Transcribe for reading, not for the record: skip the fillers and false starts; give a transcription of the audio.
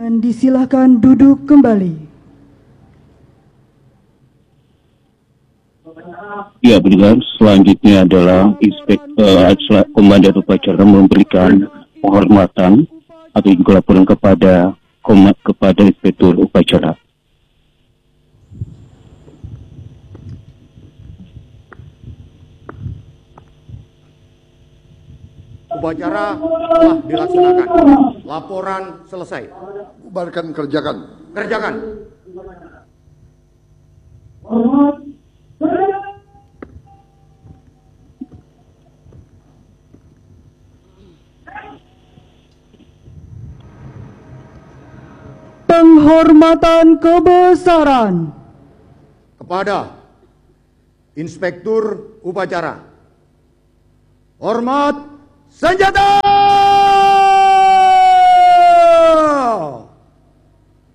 Dan disilahkan duduk kembali. Ya, benar. Selanjutnya adalah Komandan Upacara memberikan penghormatan atau juga laporan kepada Inspektur Upacara. Upacara telah dilaksanakan. Laporan selesai. Bubarkan, kerjakan. Kerjakan. Penghormatan kebesaran Kepada Inspektur Upacara. Hormat senjata!